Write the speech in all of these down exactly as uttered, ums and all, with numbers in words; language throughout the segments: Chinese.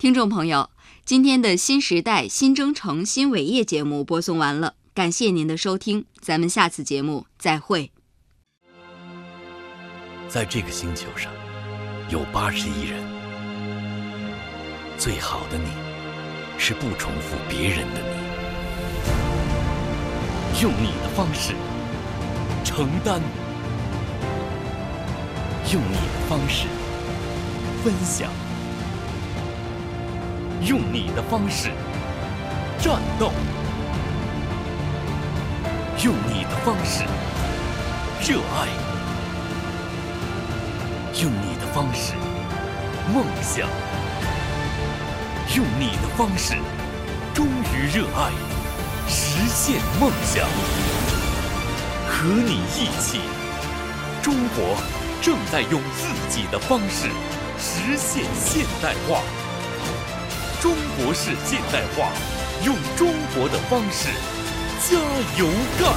听众朋友，今天的新时代新征程新伟业节目播送完了，感谢您的收听，咱们下次节目再会。 在这个星球上，有八十亿人，最好的你，是不重复别人的你，用你的方式承担，用你的方式分享，用你的方式战斗，用你的方式热爱，用你的方式梦想，用你的方式忠于热爱，实现梦想。和你一起，中国正在用自己的方式实现现代化。中国式现代化，用中国的方式加油干！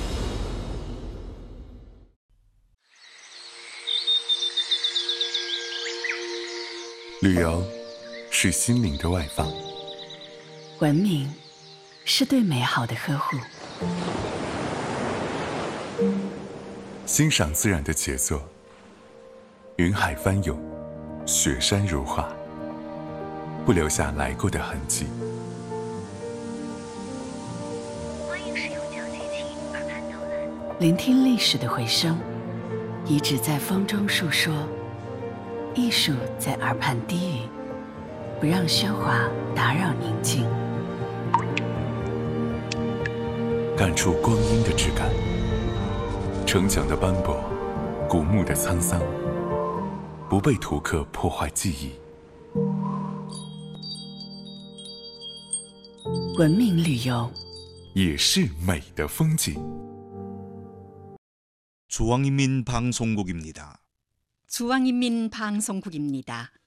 旅游是心灵的外放， 文明是对美好的呵护， 欣赏自然的杰作，云海翻涌，雪山如画，不留下来过的痕迹。 欢迎使用讲解器耳畔导览，聆听历史的回声，遗址在风中述说，艺术在耳畔低语，不让喧哗打扰宁静， 感触光阴的质感，城墙的斑驳，古墓的沧桑，不被图刻破坏记忆。 文明旅游也是美的风景。 중앙인민방송국입니다. 중앙인민방송국입니다.